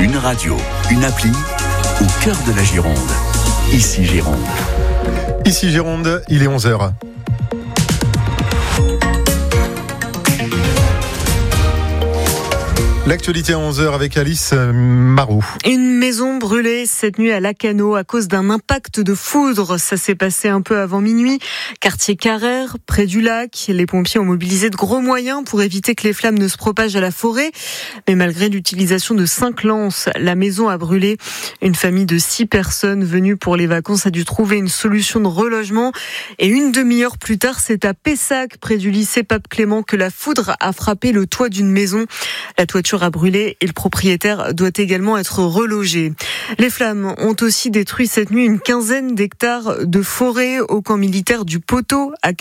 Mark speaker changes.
Speaker 1: Une radio, une appli, au cœur de la Gironde. Ici Gironde.
Speaker 2: Ici Gironde, il est 11h. L'actualité à 11h avec Alice Marou.
Speaker 3: Une maison brûlée cette nuit à Lacanau à cause d'un impact de foudre. Ça s'est passé un peu avant minuit. Quartier Carrère, près du lac. Les pompiers ont mobilisé de gros moyens pour éviter que les flammes ne se propagent à la forêt. Mais malgré l'utilisation de 5 lances, la maison a brûlé. Une famille de 6 personnes venues pour les vacances a dû trouver une solution de relogement. Et une demi-heure plus tard, c'est à Pessac, près du lycée Pape Clément, que la foudre a frappé le toit d'une maison. La toiture a brûlé et le propriétaire doit également être relogé. Les flammes ont aussi détruit cette nuit une quinzaine d'hectares de forêt au camp militaire du Poteau à